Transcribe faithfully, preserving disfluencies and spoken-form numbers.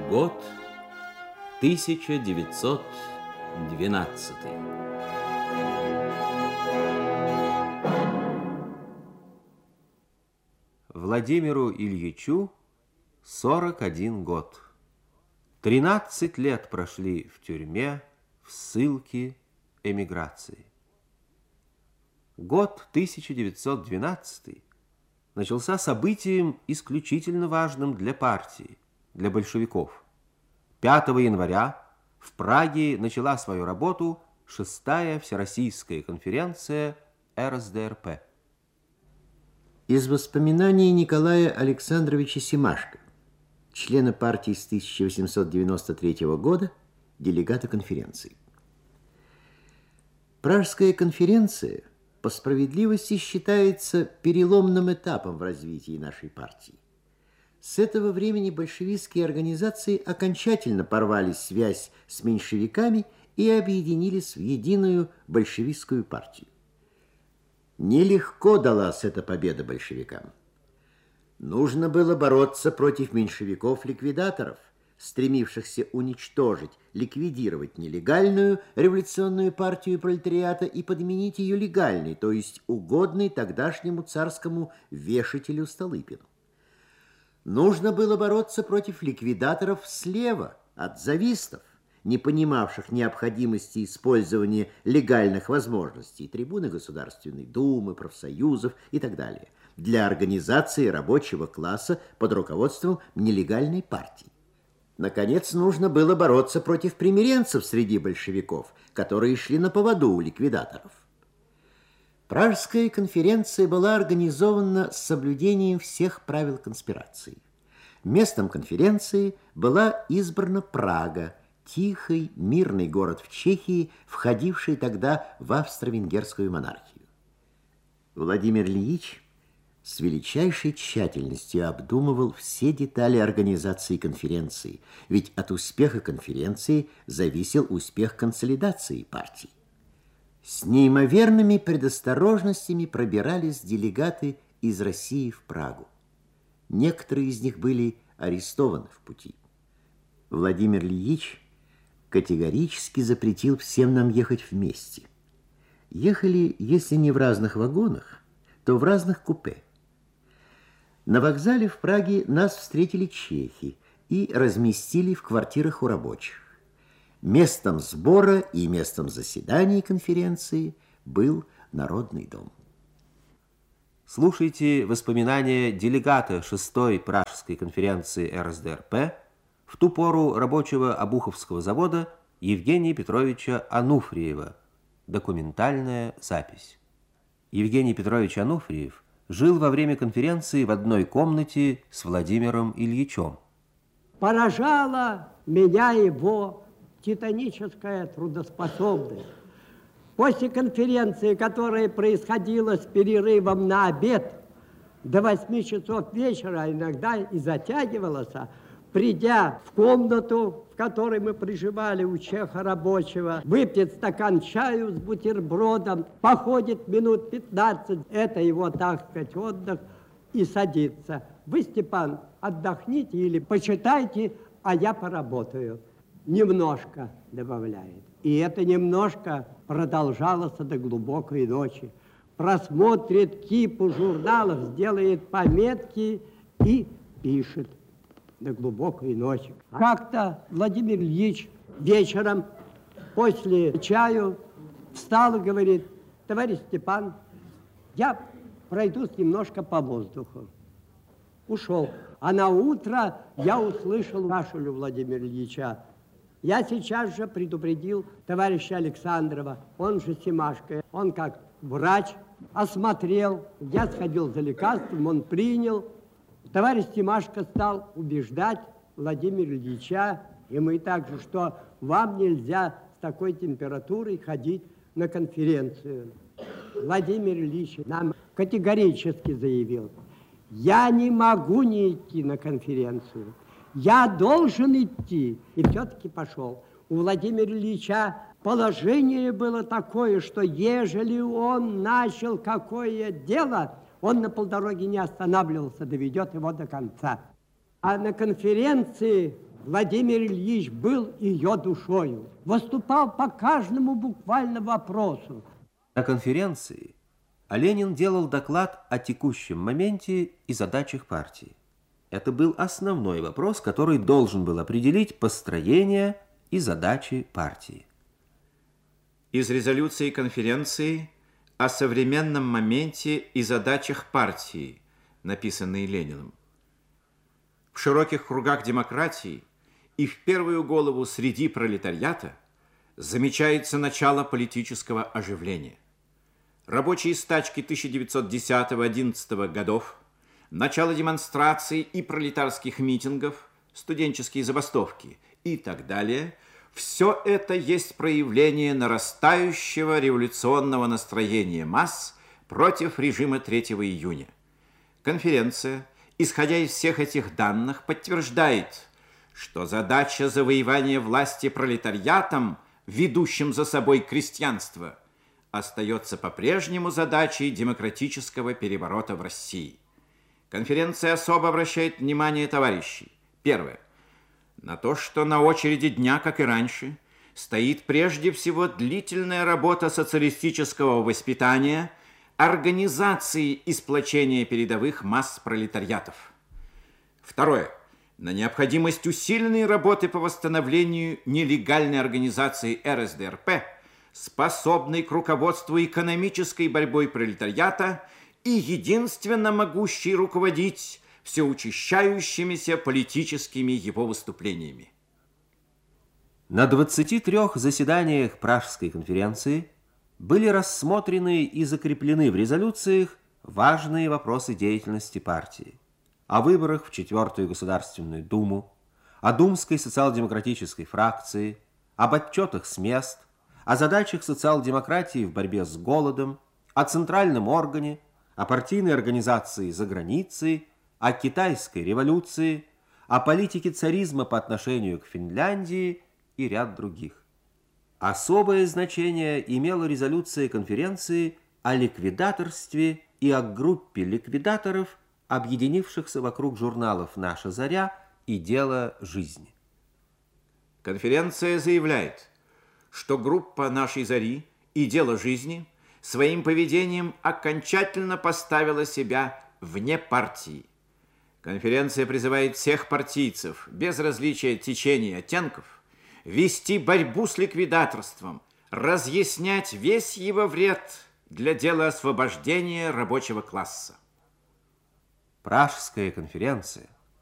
Год тысяча девятьсот двенадцатый. Владимиру Ильичу сорок один год. Тринадцать лет прошли в тюрьме, в ссылке, эмиграции. Год тысяча девятьсот двенадцатый начался событием исключительно важным для партии, для большевиков. пятого января в Праге начала свою работу шестая Всероссийская конференция эр эс дэ эр пэ. Из воспоминаний Николая Александровича Семашко, члена партии с тысяча восемьсот девяносто третьего года, делегата конференции. Пражская конференция по справедливости считается переломным этапом в развитии нашей партии. С этого времени большевистские организации окончательно порвали связь с меньшевиками и объединились в единую большевистскую партию. Нелегко далась эта победа большевикам. Нужно было бороться против меньшевиков-ликвидаторов, стремившихся уничтожить, ликвидировать нелегальную революционную партию пролетариата и подменить ее легальной, то есть угодной тогдашнему царскому вешателю Столыпину. Нужно было бороться против ликвидаторов слева, от завистов, не понимавших необходимости использования легальных возможностей трибуны Государственной Думы, профсоюзов и так далее для организации рабочего класса под руководством нелегальной партии. Наконец, нужно было бороться против примиренцев среди большевиков, которые шли на поводу у ликвидаторов. Пражская конференция была организована с соблюдением всех правил конспирации. Местом конференции была избрана Прага, тихий, мирный город в Чехии, входивший тогда в австро-венгерскую монархию. Владимир Ильич с величайшей тщательностью обдумывал все детали организации конференции, ведь от успеха конференции зависел успех консолидации партии. С неимоверными предосторожностями пробирались делегаты из России в Прагу. Некоторые из них были арестованы в пути. Владимир Ильич категорически запретил всем нам ехать вместе. Ехали, если не в разных вагонах, то в разных купе. На вокзале в Праге нас встретили чехи и разместили в квартирах у рабочих. Местом сбора и местом заседаний конференции был Народный дом. Слушайте воспоминания делегата шестой Пражской конференции эр эс дэ эр пэ, в ту пору рабочего Обуховского завода Евгения Петровича Ануфриева. Документальная запись. Евгений Петрович Ануфриев жил во время конференции в одной комнате с Владимиром Ильичем. Поражала меня его титаническая трудоспособность. После конференции, которая происходила с перерывом на обед, до восьми часов вечера, а иногда и затягивалась, придя в комнату, в которой мы проживали у чеха рабочего, выпьет стакан чаю с бутербродом, походит минут пятнадцать, это его, так сказать, отдых, и садится. Вы, Степан, отдохните или почитайте, а я поработаю. Немножко добавляет. И это немножко продолжалось до глубокой ночи. Просмотрит кипу журналов, сделает пометки и пишет до глубокой ночи. Как-то Владимир Ильич вечером после чаю встал и говорит: товарищ Степан, я пройдусь немножко по воздуху. Ушел. А на утро я услышал кашлю Владимира Ильича. Я сейчас же предупредил товарища Александрова, он же Семашко, он как врач осмотрел, я сходил за лекарством, он принял. Товарищ Семашко стал убеждать Владимира Ильича, и мы также, что вам нельзя с такой температурой ходить на конференцию. Владимир Ильич нам категорически заявил: я не могу не идти на конференцию. Я должен идти. И все-таки пошел. У Владимира Ильича положение было такое, что ежели он начал какое дело, он на полдороги не останавливался, доведет его до конца. А на конференции Владимир Ильич был ее душою, выступал по каждому буквально вопросу. На конференции Ленин делал доклад о текущем моменте и задачах партии. Это был основной вопрос, который должен был определить построение и задачи партии. Из резолюции конференции о современном моменте и задачах партии, написанной Лениным. В широких кругах демократии и в первую голову среди пролетариата замечается начало политического оживления. Рабочие стачки тысяча девятьсот десятого-одиннадцатого годов, начало демонстраций и пролетарских митингов, студенческие забастовки и так далее – все это есть проявление нарастающего революционного настроения масс против режима третьего июня. Конференция, исходя из всех этих данных, подтверждает, что задача завоевания власти пролетариатом, ведущим за собой крестьянство, остается по-прежнему задачей демократического переворота в России. Конференция особо обращает внимание товарищей. Первое. На то, что на очереди дня, как и раньше, стоит прежде всего длительная работа социалистического воспитания, организации и сплочения передовых масс пролетариатов. Второе. На необходимость усиленной работы по восстановлению нелегальной организации эр эс дэ эр пэ, способной к руководству экономической борьбой пролетариата и единственно могущей руководить все учащающимися политическими его выступлениями. На двадцати трёх заседаниях Пражской конференции были рассмотрены и закреплены в резолюциях важные вопросы деятельности партии. О выборах в Четвертую Государственную Думу, о Думской социал-демократической фракции, об отчетах с мест, о задачах социал-демократии в борьбе с голодом, о центральном органе, о партийной организации за границей, о китайской революции, о политике царизма по отношению к Финляндии и ряд других. Особое значение имела резолюция конференции о ликвидаторстве и о группе ликвидаторов, объединившихся вокруг журналов «Наша заря» и «Дело жизни». Конференция заявляет, что группа «Нашей зари» и «Дело жизни» своим поведением окончательно поставила себя вне партии. Конференция призывает всех партийцев, без различия течений и оттенков, вести борьбу с ликвидаторством, разъяснять весь его вред для дела освобождения рабочего класса. Пражская конференция